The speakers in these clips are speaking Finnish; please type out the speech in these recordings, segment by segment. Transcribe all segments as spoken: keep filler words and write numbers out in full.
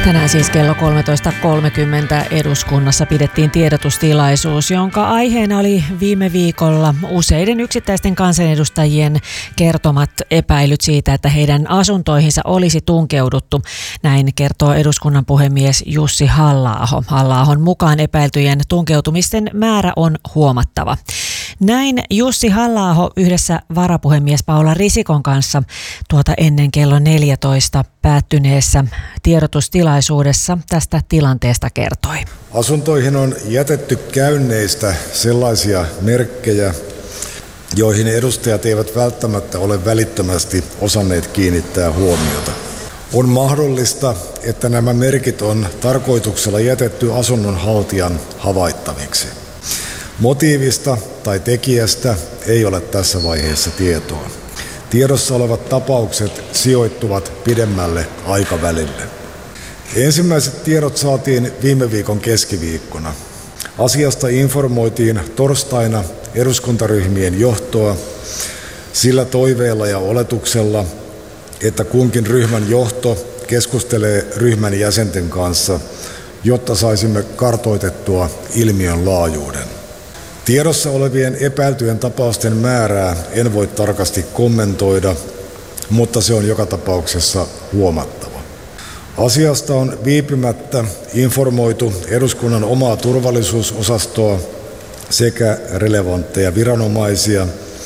Tänään siis kello kolmetoista kolmekymmentä eduskunnassa pidettiin tiedotustilaisuus, jonka aiheena oli viime viikolla useiden yksittäisten kansanedustajien kertomat epäilyt siitä, että heidän asuntoihinsa olisi tunkeuduttu. Näin kertoo eduskunnan puhemies Jussi Halla-aho. Halla-ahon mukaan epäiltyjen tunkeutumisten määrä on huomattava. Näin Jussi Halla-aho yhdessä varapuhemies Paula Risikon kanssa tuota ennen kello neljätoista päättyneessä tiedotustilaisuudessa tästä tilanteesta kertoi. Asuntoihin on jätetty käynneistä sellaisia merkkejä, joihin edustajat eivät välttämättä ole välittömästi osanneet kiinnittää huomiota. On mahdollista, että nämä merkit on tarkoituksella jätetty asunnon haltijan havaittaviksi. Motiivista tai tekijästä ei ole tässä vaiheessa tietoa. Tiedossa olevat tapaukset sijoittuvat pidemmälle aikavälille. Ensimmäiset tiedot saatiin viime viikon keskiviikkona. Asiasta informoitiin torstaina eduskuntaryhmien johtoa sillä toiveella ja oletuksella, että kunkin ryhmän johto keskustelee ryhmän jäsenten kanssa, jotta saisimme kartoitettua ilmiön laajuuden. Tiedossa olevien epäiltyjen tapausten määrää en voi tarkasti kommentoida, mutta se on joka tapauksessa huomattava. Asiasta on viipymättä informoitu eduskunnan omaa turvallisuusosastoa sekä relevantteja viranomaisia,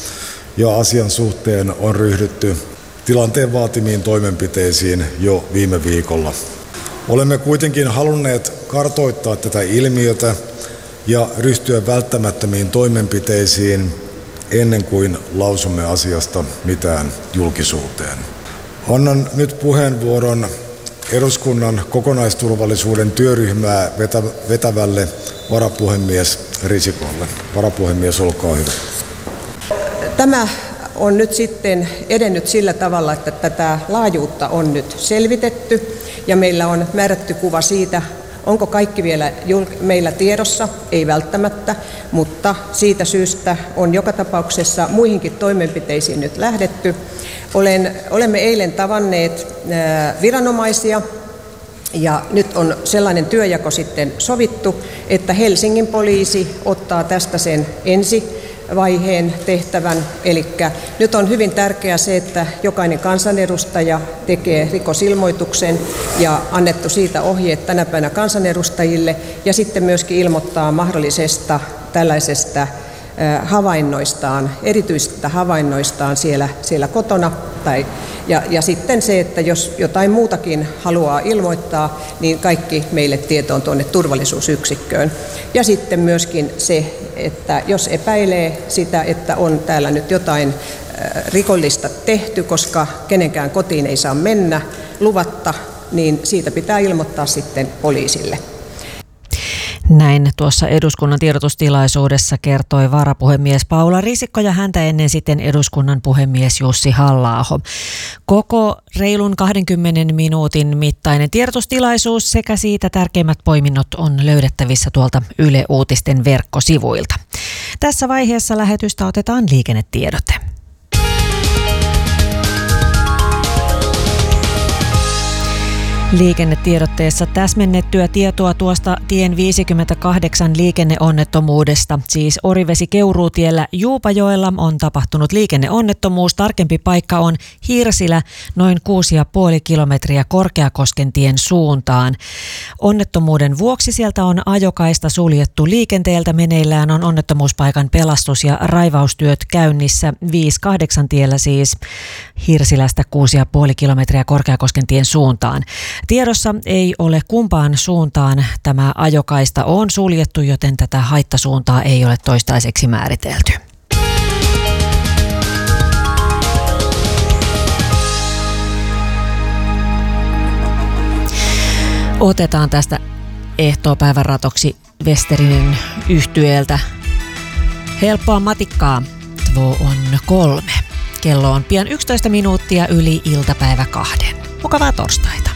ja asian suhteen on ryhdytty tilanteen vaatimiin toimenpiteisiin jo viime viikolla. Olemme kuitenkin halunneet kartoittaa tätä ilmiötä ja ryhtyä välttämättömiin toimenpiteisiin ennen kuin lausumme asiasta mitään julkisuuteen. Annan nyt puheenvuoron eduskunnan kokonaisturvallisuuden työryhmää vetä, vetävälle varapuhemies Risikolle. Varapuhemies, olkaa hyvä. Tämä on nyt sitten edennyt sillä tavalla, että tätä laajuutta on nyt selvitetty ja meillä on määrätty kuva siitä, onko kaikki vielä meillä tiedossa? Ei välttämättä, mutta siitä syystä on joka tapauksessa muihinkin toimenpiteisiin nyt lähdetty. Olen, olemme eilen tavanneet viranomaisia ja nyt on sellainen työjako sitten sovittu, että Helsingin poliisi ottaa tästä sen ensi vaiheen tehtävän. Eli nyt on hyvin tärkeää se, että jokainen kansanedustaja tekee rikosilmoituksen ja annettu siitä ohjeet tänä päivänä kansanedustajille ja sitten myöskin ilmoittaa mahdollisesta tällaisesta havainnoistaan, erityisistä havainnoistaan siellä, siellä kotona. Tai, ja, ja sitten se, että jos jotain muutakin haluaa ilmoittaa, niin kaikki meille tietoon tuonne turvallisuusyksikköön. Ja sitten myöskin se, että jos epäilee sitä, että on täällä nyt jotain rikollista tehty, koska kenenkään kotiin ei saa mennä luvatta, niin siitä pitää ilmoittaa sitten poliisille. Näin tuossa eduskunnan tiedotustilaisuudessa kertoi varapuhemies Paula Risikko ja häntä ennen sitten eduskunnan puhemies Jussi Halla-aho. Koko reilun kahdenkymmenen minuutin mittainen tiedotustilaisuus sekä siitä tärkeimmät poiminnot on löydettävissä tuolta Yle Uutisten verkkosivuilta. Tässä vaiheessa lähetystä otetaan liikennetiedote. Liikennetiedotteessa täsmennettyä tietoa tuosta tien viisikymmentäkahdeksan liikenneonnettomuudesta. Siis Orivesi-Keuruutiellä Juupajoella on tapahtunut liikenneonnettomuus. Tarkempi paikka on Hirsilä, noin kuusi pilkku viisi kilometriä Korkeakoskentien suuntaan. Onnettomuuden vuoksi sieltä on ajokaista suljettu liikenteeltä. Meneillään on onnettomuuspaikan pelastus- ja raivaustyöt käynnissä viisi kahdeksan tiellä siis Hirsilästä kuusi pilkku viisi kilometriä Korkeakoskentien suuntaan. Tiedossa ei ole kumpaan suuntaan tämä ajokaista on suljettu, joten tätä haittasuuntaa ei ole toistaiseksi määritelty. Otetaan tästä ehtoopäivän ratoksi Westerinen yhtyeeltä helppoa matikkaa. Två on kolme. Kello on pian yksitoista minuuttia yli iltapäivä kahden. Mukavaa torstaita.